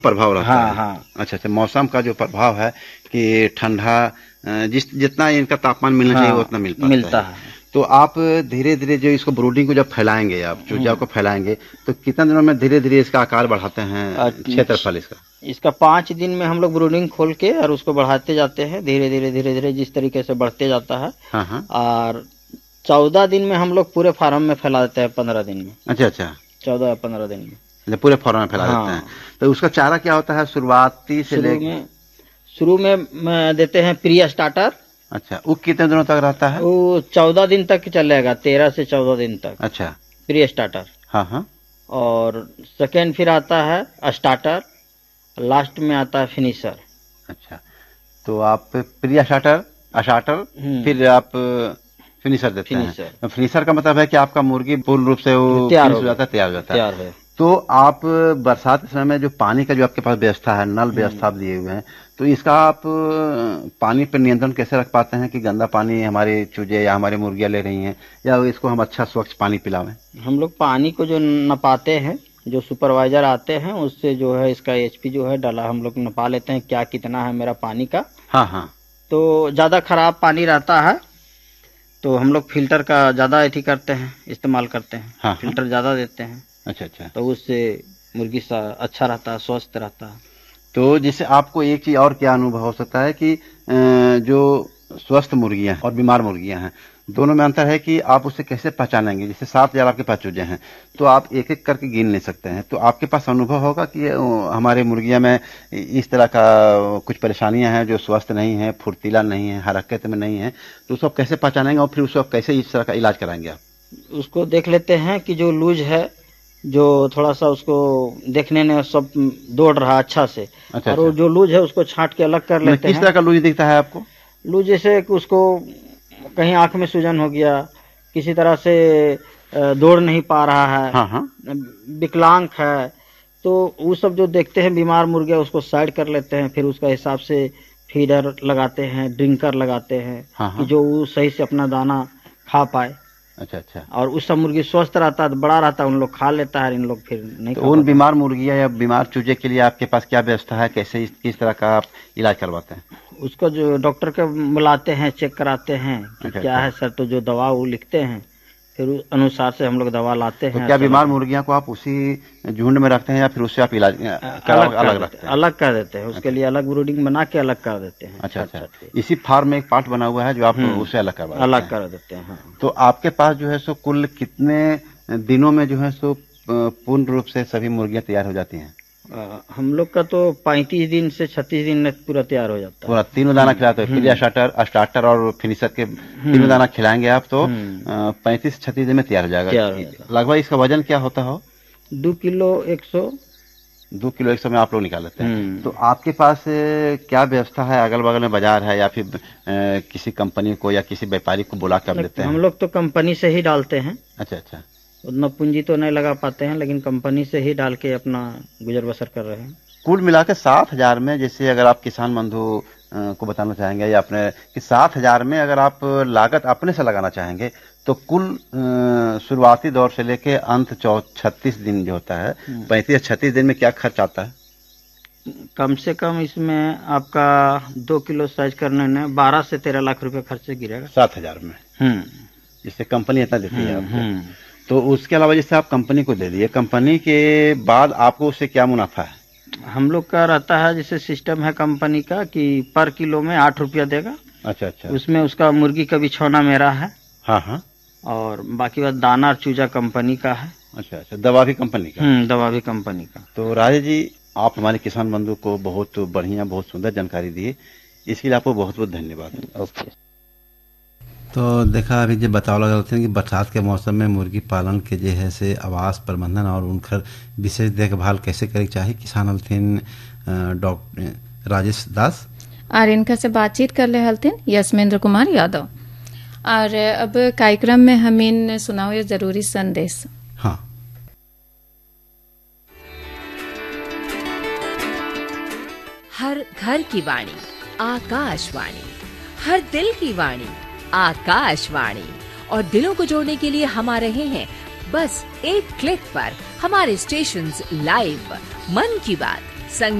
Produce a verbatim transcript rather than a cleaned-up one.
प्रभाव रहता हाँ, है। हाँ। अच्छा अच्छा, मौसम का जो प्रभाव है कि ठंडा जिस जितना इनका तापमान मिलना हाँ, चाहिए उतना मिल पाता मिलता है। है। तो आप धीरे धीरे जो इसको ब्रूडिंग को जब फैलाएंगे, आप चूजा को फैलाएंगे, तो कितने दिनों में धीरे धीरे इसका आकार बढ़ाते हैं, क्षेत्रफल इसका? इसका पाँच दिन में हम लोग ब्रूडिंग खोल के और उसको बढ़ाते जाते हैं धीरे धीरे धीरे धीरे जिस तरीके से बढ़ते जाता है। हाँ हाँ। और चौदह दिन में हम लोग पूरे फार्म में फैला देते हैं, पंद्रह दिन में। अच्छा अच्छा, चौदह या पंद्रह दिन में पूरे फार्म में फैला हाँ। देते हैं। तो उसका चारा क्या होता है शुरुआती से शुरू में शुरू में देते हैं प्री स्टार्टर। अच्छा, वो कितने दिनों तक रहता है? वो चौदह दिन तक चलेगा, तेरह से चौदह दिन तक। अच्छा, प्री स्टार्टर। हाँ हाँ। और सेकेंड फिर आता है स्टार्टर, लास्ट में आता है फिनिशर। अच्छा, तो आप प्री स्टार्टर, स्टार्टर, फिर आप फिनिशर देते फिनिशर। हैं। फिनिशर का मतलब है कि आपका मुर्गी पूर्ण रूप से वो तैयार हो जाता है, तैयार हो जाता है। तैयार है। तो आप बरसात के समय में जो पानी का जो आपके पास व्यवस्था है, नल व्यवस्था आप दिए हुए हैं, तो इसका आप पानी पर नियंत्रण कैसे रख पाते हैं कि गंदा पानी हमारे चूजे या हमारे मुर्गियां ले रही हैं, या इसको हम अच्छा स्वच्छ पानी पिलावें? हम लोग पानी को जो नपाते हैं, जो सुपरवाइजर आते हैं उससे जो है इसका एचपी जो है डाला हम लोग नपा लेते हैं, क्या कितना है मेरा पानी का। हाँ हाँ। तो ज्यादा खराब पानी रहता है तो हम लोग फिल्टर का ज्यादा एथी करते हैं, इस्तेमाल करते हैं। हाँ, फिल्टर ज्यादा देते हैं। अच्छा अच्छा। तो उससे मुर्गी सा अच्छा रहता है, स्वस्थ रहता है। तो जिससे आपको एक चीज और क्या अनुभव हो सकता है कि जो स्वस्थ मुर्गियां और बीमार मुर्गियां हैं, दोनों में अंतर है कि आप उसे कैसे पहचानेंगे। जैसे सात हजार आपके पास चूजे हैं तो आप एक एक करके गिन नहीं सकते हैं, तो आपके पास अनुभव होगा कि हमारे मुर्गियां में इस तरह का कुछ परेशानियां हैं जो स्वस्थ नहीं है, फुर्तीला नहीं है, हरकत में नहीं है, तो उसको कैसे पहचानेंगे और फिर उसको कैसे इस तरह का इलाज कराएंगे आप? उसको देख लेते हैं कि जो लूज है, जो थोड़ा सा उसको देखने में सब दौड़ रहा अच्छा से। अच्छा, और वो जो लूज है उसको छांट के अलग कर लेते हैं। किस तरह का लूज दिखता है आपको? लूज जैसे कि उसको कहीं आंख में सूजन हो गया, किसी तरह से दौड़ नहीं पा रहा है। हाँ हाँ। विकलांग है, तो वो सब जो देखते हैं बीमार मुर्गिया उसको साइड कर लेते हैं, फिर उसका हिसाब से फीडर लगाते हैं, ड्रिंकर लगाते हैं। हाँ हाँ। कि जो वो सही से अपना दाना खा पाए। अच्छा अच्छा। और उस सब मुर्गी स्वस्थ रहता है, बड़ा रहता है, उन लोग खा लेता है, इन लोग फिर नहीं। तो उन बीमार मुर्गिया या बीमार चूजे के लिए आपके पास क्या व्यवस्था है, कैसे किस तरह का आप इलाज करवाते हैं? उसको जो डॉक्टर के बुलाते हैं, चेक कराते हैं कि अच्छा, क्या अच्छा। है सर, तो जो दवा वो लिखते हैं, फिर उस अनुसार से हम लोग दवा लाते हैं। तो क्या बीमार मुर्गियां को आप उसी झुंड में रखते हैं या फिर उससे आप इलाज अलग अलग रखते हैं? अलग कर देते हैं, उसके लिए अलग ब्रूडिंग बना के अलग कर देते हैं। अच्छा अच्छा। इसी फार्म में एक पार्ट बना हुआ है जो आप उससे अलग करवा अलग कर देते हैं। तो आपके पास जो है सो कुल कितने दिनों में जो है सो पूर्ण रूप से सभी मुर्गियां तैयार हो जाती हैं? आ, हम लोग का तो पैंतीस दिन से छत्तीस दिन में पूरा तैयार हो जाता है। पूरा तीनों दाना खिलाते हैं, प्री स्टार्टर, स्टार्टर और फिनिशर के तीनों दाना खिलाएंगे आप तो पैंतीस छत्तीस दिन में तैयार हो जाएगा। लगभग इसका वजन क्या होता हो? दो किलो एक सौ दो किलो एक सौ में आप लोग निकाल लेते हैं। तो आपके पास क्या व्यवस्था है, अगल बगल में बाजार है या फिर आ, किसी कंपनी को या किसी व्यापारी को बुला कर देते हैं? हम लोग तो कंपनी से ही डालते हैं। अच्छा अच्छा। उतना पूंजी तो नहीं लगा पाते हैं, लेकिन कंपनी से ही डाल के अपना गुजर बसर कर रहे हैं। कुल मिलाकर सात हजार में, जैसे अगर आप किसान बंधु को बताना चाहेंगे या अपने कि सात हजार में अगर आप लागत अपने से लगाना चाहेंगे तो कुल शुरुआती दौर से लेके अंत छत्तीस दिन जो होता है, पैंतीस छत्तीस दिन में क्या खर्च आता है? कम से कम इसमें आपका दो किलो साइज करने में बारह से तेरह लाख रुपए खर्च गिरेगा सात हजार में। हम्म, जिससे कंपनी इतना देती है आपको। तो उसके अलावा जैसे आप कंपनी को दे दिए, कंपनी के बाद आपको उससे क्या मुनाफा है? हम लोग का रहता है जैसे सिस्टम है कंपनी का कि पर किलो में आठ रुपया देगा। अच्छा अच्छा। उसमें उसका मुर्गी का बिछौना मेरा है। हाँ हाँ। और बाकी बात दाना और चूजा कंपनी का है। अच्छा अच्छा। दवा भी कंपनी का? हम्म, दवा भी कंपनी का। तो राजेश जी, आप हमारे किसान बंधु को बहुत बढ़िया, बहुत सुंदर जानकारी दी, इसके लिए आपको बहुत बहुत धन्यवाद। ओके। तो देखा अभी जो बताओ लगा कि बरसात के मौसम में मुर्गी पालन के जो है से आवास प्रबंधन और उनकर विशेष देखभाल कैसे करे चाहिए, किसान हलथिन डॉक्टर राजेश दास और इनका से बातचीत कर ले हलथिन यशमेंद्र कुमार यादव। और अब कार्यक्रम में हम इन सुनाओ ये जरूरी संदेश। हाँ। हर घर की वाणी आकाशवाणी, हर दिल की वाणी आकाशवाणी, और दिलों को जोड़ने के लिए हम आ रहे हैं बस एक क्लिक पर। हमारे स्टेशंस लाइव मन की बात, संग